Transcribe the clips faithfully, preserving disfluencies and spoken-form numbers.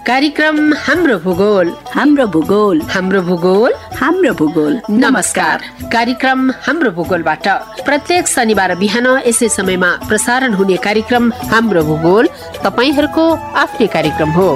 कार्यक्रम हाम्रो भूगोल हाम्रो भूगोल हाम्रो भूगोल हाम्रो भूगोल। नमस्कार। कार्यक्रम हाम्रो भूगोलबाट प्रत्येक शनिबार बिहान यसै समयमा प्रसारण हुने कार्यक्रम हाम्रो भूगोल तपाईहरूको आफ्नै कार्यक्रम हो।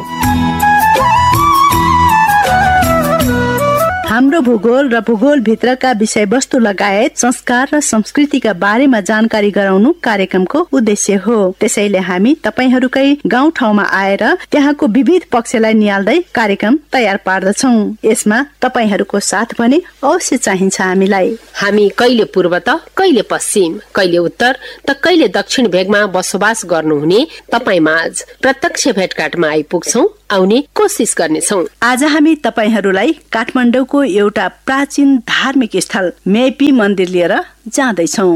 हाम्रो भूगोल र भूगोल भित्रका विषयवस्तु लगायत संस्कार र संस्कृतिका बारेमा जानकारी गराउनु कार्यक्रमको उद्देश्य हो। त्यसैले हामी तपाईहरूकै गाउँ ठाउँमा आएर त्यहाँको विविध पक्षलाई निहाल्दै कार्यक्रम तयार पार्दछौँ। यसमा तपाईहरूको साथ पनि अवश्य चाहिन्छ हामीलाई। हामी कहिले पूर्व त कहिले पश्चिम, कहिले उत्तर त कहिले दक्षिण भेगमा बसोबास गर्नुहुने तपाईमाझ प्रत्यक्ष भेटघाटमा आइपुग्छौँ, आउने कोसिस गर्नेछौँ। आज हामी तपाईहरूलाई काठमाडौँको एउटा प्राचीन धार्मिक स्थल मेपी मन्दिर लिएर जाँदैछौँ।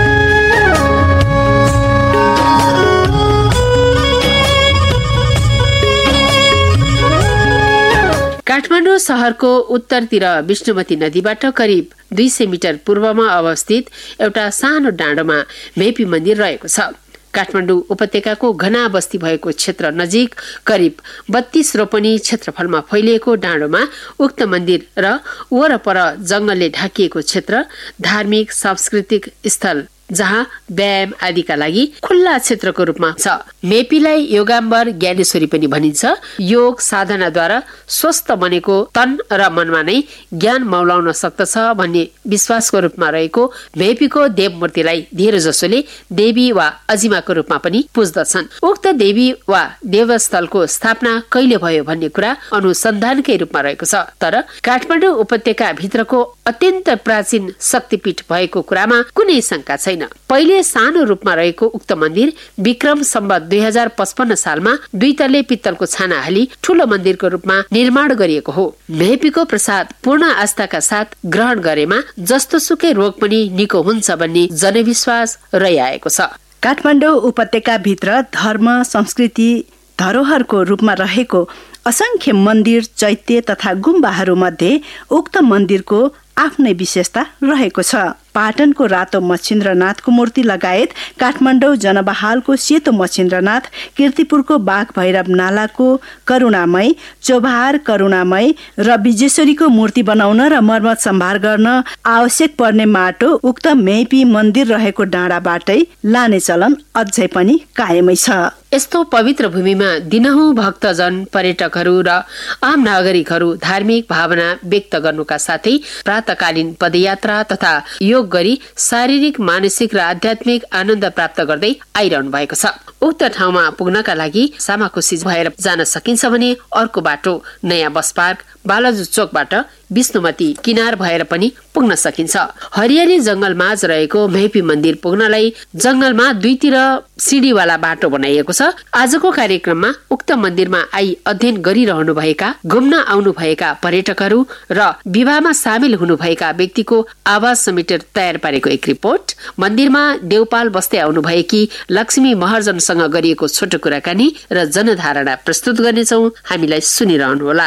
काठमाडौँ शहरको उत्तरतिर विष्णुमती नदीबाट करिब दुई सय मिटर पूर्वमा अवस्थित एउटा सानो डाँडोमा मेपी मन्दिर रहेको छ। काठमाडौँ उपत्यकाको घना बस्ती भएको क्षेत्र नजिक करिब बत्तीस रोपनी क्षेत्रफलमा फैलिएको डाँडोमा उक्त मन्दिर र वरपर जंगलले ढाकिएको क्षेत्र धार्मिक सांस्कृतिक स्थल जहाँ व्यायाम आदिका लागि खुल्ला क्षेत्रको रूपमा छ। मेपीलाई योगाम्बर ज्ञानेश्वरी पनि भनिन्छ। योग साधनाद्वारा स्वस्थ बनेको तन र मनमा नै ज्ञान मौलाउन सक्दछ भन्ने विश्वासको रूपमा रहेको मेपीको देव मूर्तिलाई धेरै जसोले देवी वा अजिमाको रूपमा पनि पुज्दछन्। उक्त देवी वा देवस्थलको स्थापना कहिले भयो भन्ने कुरा अनुसन्धानकै रूपमा रहेको छ। तर काठमाडौँ उपत्यका भित्रको अत्यन्त प्राचीन शक्तिपीठ भएको कुरामा कुनै शंका छैन। पहिले सानो रूपमा रहेको उक्त मन्दिर विक्रम सम्वत दुई हजार पचपन्न सालमा दुई तले पित्तलको छाना हाली ठूलो मन्दिरको रूपमा निर्माण गरिएको हो। मेपीको प्रसाद पूर्ण आस्थाका साथ ग्रहण गरेमा जस्तो सुकै रोग पनि निको हुन्छ भन्ने जनविश्वास रहिआएको छ। काठमाडौँ उपत्यका भित्र धर्म संस्कृति धरोहरको रूपमा रहेको असंख्य मन्दिर चैत्य तथा गुम्बाहरू मध्ये उक्त मन्दिरको आफ्नै विशेषता रहेको छ। पाटनको रातो मच्छिन्द्रनाथको मूर्ति लगायत काठमाडौँ जनबहालको सेतो मच्छिन्द्रनाथ, कीर्तिपुरको बाघ भैरव नालाको करुणामय, चोभार करुणामय र विजेश्वरीको मूर्ति बनाउन र मर्मत सम्भार गर्न आवश्यक पर्ने माटो उक्त मेपी मन्दिर रहेको डाँडाबाटै लाने चलन अझै पनि कायमै छ। यस्तो पवित्र भूमिमा दिनहुँ भक्तजन, पर्यटकहरू र आम नागरिकहरू धार्मिक भावना व्यक्त गर्नुका साथै प्रातकालीन पदयात्रा तथा योग गरी शारीरिक, मानसिक र आध्यात्मिक आनन्द प्राप्त गर्दै आइरहनु भएको छ। उक्त ठाउँमा पुग्नका लागि सामाकोशी भएर जान सकिन्छ भने अर्को बाटो नयाँ बस पार्क बालाजु चोकबाट विष्णुमती किनार भएर पनि पुग्न सकिन्छ। हरियाली जंगल माझ रहेको मेपी मन्दिर पुग्नलाई जंगलमा दुईतिर सिडीवाला बाटो बनाइएको छ। आजको कार्यक्रममा उक्त मन्दिरमा आई अध्ययन गरिरहनु भएका, घुम्न आउनु भएका पर्यटकहरू र विवाहमा सामेल हुनुभएका व्यक्तिको आवाज समेटेर तयार पारेको एक रिपोर्ट, मन्दिरमा देवपाल बस्दै आउनु भएकी लक्ष्मी महर्जनसँग गरिएको छोटो कुराकानी र जनधारणा प्रस्तुत गर्नेछौ। हामीलाई सुनिरहनुहोला।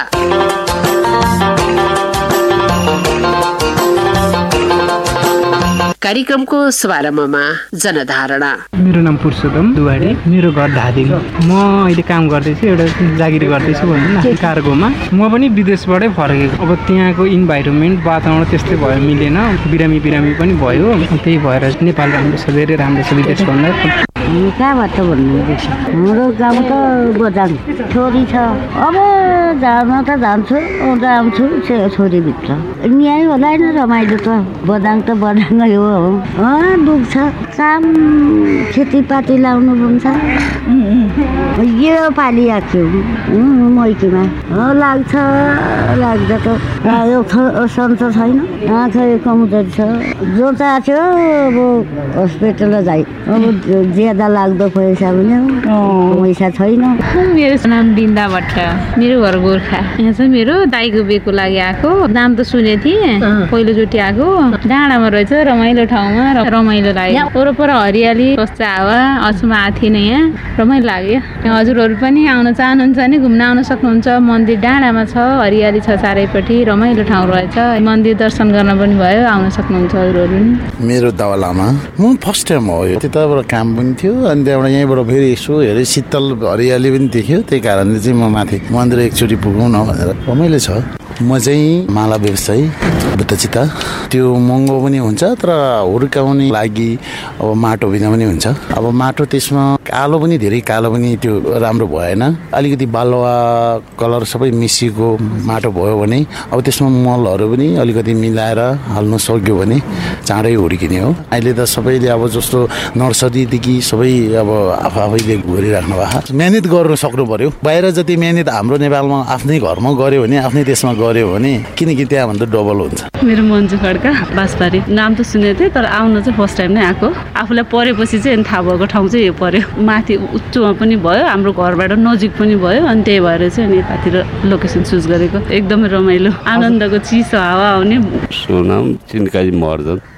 कार्यक्रमको शुभारम्भमा जनधारणा। मेरो नाम पुरुषोत्तम दुवाडी, मेरो घर धादिङ। म अहिले काम गर्दैछु, एउटा जागिर गर्दैछु भनौँ न कार्गोमा। म पनि विदेशबाटै फर्केको। अब त्यहाँको इन्भाइरोमेन्ट वातावरण त्यस्तै भयो, मिलेन, बिरामी बिरामी पनि भयो। त्यही भएर नेपाल राम्रो छ, धेरै राम्रो छ विदेशभन्दा। कहाँबाट भन्नुहुँदैछ? हाम्रो गाउँ त बजाङ, छोरी छ। अब जान त जान्छु, जान्छु छोरीभित्र। यहीँ होला होइन रमाइलो त। बजाङ त बजाङै हो। दुख्छ काम, खेतीपाती लाउनु हुन्छ। यो पालि आएको मैकीमा लाग्छ, लाग्दा त यो सन्च छैन, आँखा कमजोरी छ। जो चाह्यो अब हस्पिटल जाइ, अब ज्यादा लाग्दो पैसा पनि पैसा छैन। मेरो नाम बिन्दा भट्ट, मेरो घर गोर्खा। यहाँ चाहिँ मेरो दाइको बिहेको लागि आएको। नाम त सुने थिएँ, पहिलोचोटि आएको। डाँडामा रहेछ, रमाइलो ठाउँमा, रमाइलो लाग्यो। वरपर हरियाली, स्वच्छ हावा। अचम्म आएको थिएन, यहाँ रमाइलो लाग्यो। हजुरहरू पनि आउन चाहनुहुन्छ भने घुम्न आउन सक्नुहुन्छ। मन्दिर डाँडामा छ, हरियाली छ चारैपट्टि, रमाइलो ठाउँ रहेछ। मन्दिर दर्शन गर्न पनि भयो, आउन सक्नुहुन्छ हजुरहरू पनि। मेरो दावा लामा, म फर्स्ट टाइम हो, त्यताबाट काम पनि थियो, अनि त्यहाँबाट यहीँबाट फेरि यसो हेरेँ शीतल हरियाली पनि देख्यो, त्यही कारणले चाहिँ म माथि मन्दिर एकचोटि पुगौँ न भनेर। रमाइलो छ। म चाहिँ माला व्यवसायी बुद्धचिता। त्यो महँगो पनि हुन्छ तर हुर्काउने लागि अब माटो बिना पनि हुन्छ। अब माटो त्यसमा कालो पनि धेरै कालो पनि त्यो राम्रो भएन, अलिकति बालुवा कलर सबै मिसिएको माटो भयो भने अब त्यसमा मलहरू पनि अलिकति मिलाएर हाल्नु सक्यो भने चाँडै हुर्किने हो। अहिले त सबैले अब जस्तो नर्सरीदेखि सबै अब आफू आफैले गरिराख्नु भएको, मेहनत गर्नु सक्नु पर्यो। बाहिर जति मेहनत हाम्रो नेपालमा आफ्नै घरमा गऱ्यो भने आफ्नै देशमा गऱ्यो भने किनकि त्यहाँभन्दा डबल हुन्छ। मेरो मन्जु खड्का बासपारी। नाम त सुनेको थिएँ तर आउनु चाहिँ फर्स्ट टाइम नै आएको। आफूलाई परेपछि चाहिँ थाहा भएको ठाउँ चाहिँ यो पर्यो। माथि उच्चमा पनि भयो, हाम्रो घरबाट नजिक पनि भयो, अनि त्यही भएर चाहिँ अनि यतातिर लोकेसन चुज गरेको। एकदमै रमाइलो, आनन्दको चिसो हावा आउने। सुनाम चिनकारी महर्जन।